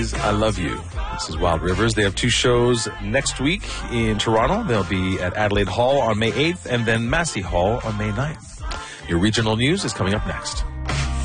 I Love You. This is Wild Rivers. They have 2 shows next week in Toronto. They'll be at Adelaide Hall on May 8th and then Massey Hall on May 9th. Your regional news is coming up next.